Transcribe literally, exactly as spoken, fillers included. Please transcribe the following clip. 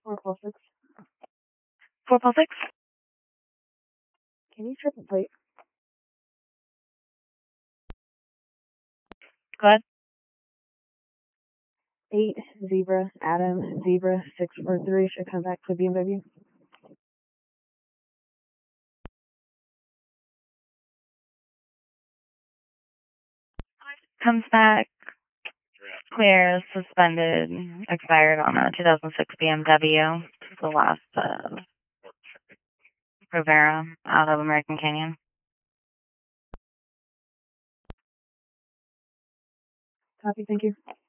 Four plus six. Four plus six. Can you triple plate? Go ahead. Eight zebra Adam zebra six four three should come back to B M W. Comes back clear, suspended, expired on a two thousand six B M W. The last uh, Rivera out of American Canyon. Copy, thank you.